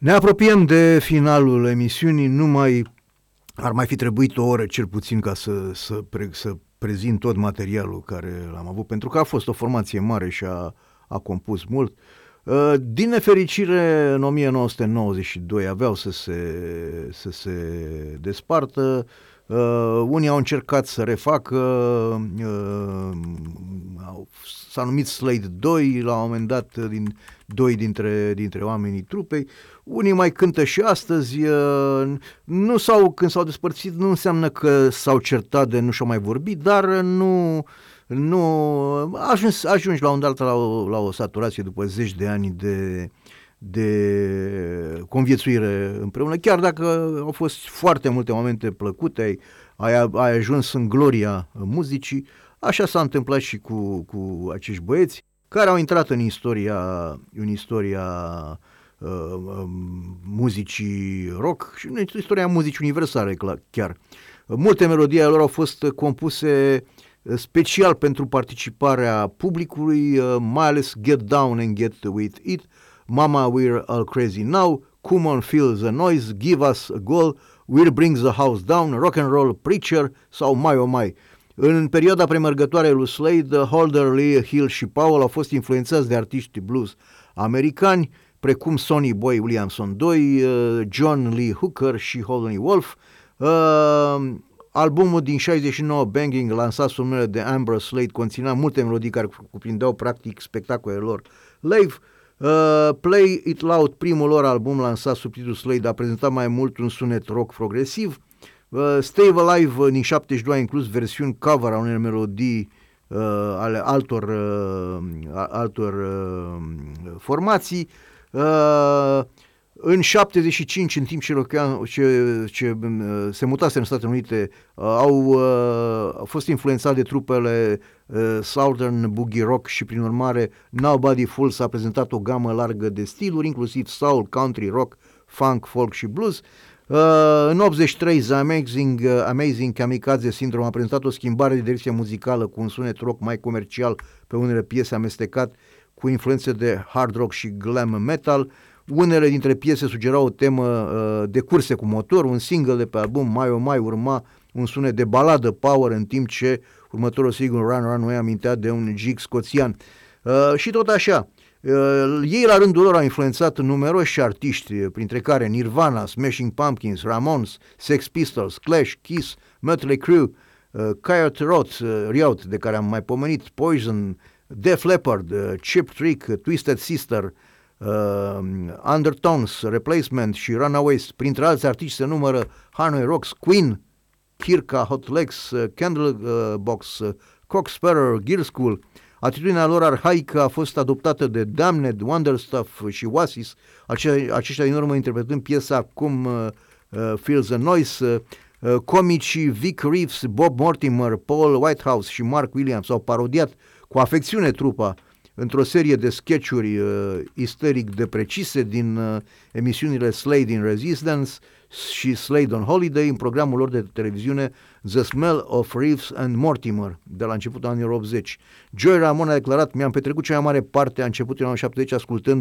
Ne apropiem de finalul emisiunii, ar mai fi trebuit o oră cel puțin ca să prezint tot materialul care l-am avut, pentru că a fost o formație mare și a compus mult. Din nefericire, în 1992 aveau să se despartă. Unii au încercat să refacă, s-a numit Slade 2 la un moment dat, doi dintre oamenii trupei. Unii mai cântă și astăzi. Când s-au despărțit nu înseamnă că s-au certat de nu și-au mai vorbit, dar nu ajungi la un dat la o saturație după zeci de ani de conviețuire împreună, chiar dacă au fost foarte multe momente plăcute, ai ajuns în gloria muzicii. Așa s-a întâmplat și cu acești băieți care au intrat în istoria muzicii rock și în istoria muzicii universale chiar. Multe melodii ale lor au fost compuse special pentru participarea publicului, mai ales Get Down and Get With It, Mama We're All Crazy Now, Come On Feel the Noise, Give Us a Goal, We'll Bring the House Down, Rock and Roll Preacher sau My Oh My. În perioada premergătoare lui Slade, Holder, Lee, Hill și Powell au fost influențați de artiști blues americani, precum Sonny Boy Williamson II, John Lee Hooker și Howlin' Wolf. Albumul din 69, Banging, lansat sub numele de Amber Slade, conținea multe melodii care cuprindeau practic spectacolele lor live. Play It Loud, primul lor album lansat sub titlul Slade, a prezentat mai mult un sunet rock progresiv. Stay Alive din 72 a inclus versiuni cover a unei melodii ale altor formații. În 75, în timp ce se mutase în Statele Unite, au fost influențat de trupele Southern Boogie Rock și prin urmare Nobody Fools a prezentat o gamă largă de stiluri, inclusiv soul, country, rock, funk, folk și blues. În 83, The Amazing Kamikaze Syndrome a prezentat o schimbare de direcție muzicală cu un sunet rock mai comercial pe unele piese, amestecat cu influențe de hard rock și glam metal. Unele dintre piese sugerau o temă de curse cu motor. Un single de pe album, My Oh My, urma un sunet de baladă power, în timp ce următorul single, Run Runaway, amintea de un jig scoțian. Și tot așa. Ei la rândul lor au influențat numeroși artiști, printre care Nirvana, Smashing Pumpkins, Ramones, Sex Pistols, Clash, Kiss, Mötley Crüe, Coyote Riot, de care am mai pomenit, Poison, Def Leppard, Cheap Trick, Twisted Sister, Undertones, Replacement și Runaways. Printre alți artiști se numără Hanoi Rocks, Queen, Kirka, Hot Legs, Candlebox, Cock Sparrer, Gear School. Atitudinea lor arhaică a fost adoptată de Damned, Wonderstuff și Oasis, aceștia din urmă interpretând piesa Come Feel the Noise. Comicii Vic Reeves, Bob Mortimer, Paul Whitehouse și Mark Williams au parodiat cu afecțiune trupa într-o serie de sketch-uri isteric de precise din emisiunile Slade in Resistance și Slade on Holiday, în programul lor de televiziune The Smell of Reeves and Mortimer, de la începutul anilor 80. Joey Ramone a declarat: mi-am petrecut cea mai mare parte a începutul anilor 70 ascultând